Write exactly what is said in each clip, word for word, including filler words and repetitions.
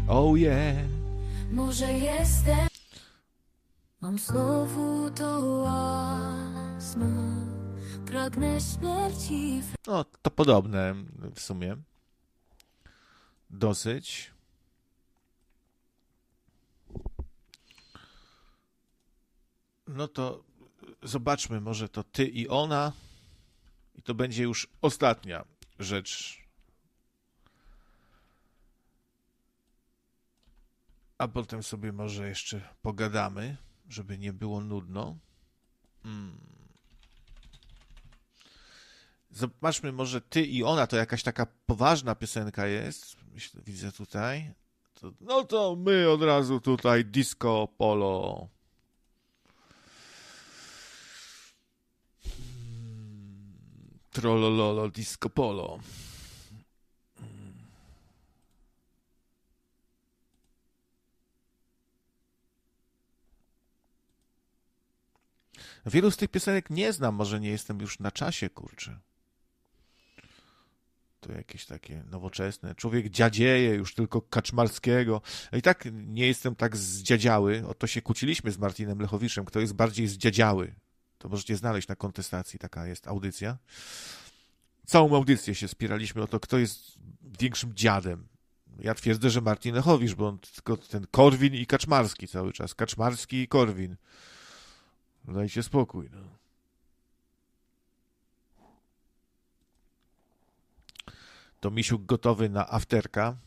Oh yeah. Może jestem, mam znowu to łasno, pragnę śmierci. No, to podobne w sumie. Dosyć. No to zobaczmy, może to ty i ona. I to będzie już ostatnia rzecz. A potem sobie może jeszcze pogadamy, żeby nie było nudno. Hmm. Zobaczmy, może ty i ona, to jakaś taka poważna piosenka jest. Myślę, widzę tutaj. To, no to my od razu tutaj disco polo. Hmm. Trollololo disco polo. Wielu z tych piosenek nie znam, może nie jestem już na czasie, kurczę. To jakieś takie nowoczesne. Człowiek dziadzieje już tylko Kaczmarskiego. I tak nie jestem tak zdziadziały. O to się kłóciliśmy z Martinem Lechowiczem. Kto jest bardziej zdziadziały? To możecie znaleźć na kontestacji. Taka jest audycja. Całą audycję się spieraliśmy o to, kto jest większym dziadem. Ja twierdzę, że Martin Lechowicz, bo on tylko ten Korwin i Kaczmarski cały czas. Kaczmarski i Korwin. Dajcie spokój, no. To Misiu gotowy na afterka.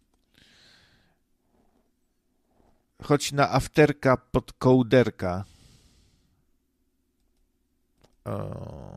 Chodź na afterka pod kołderka. O.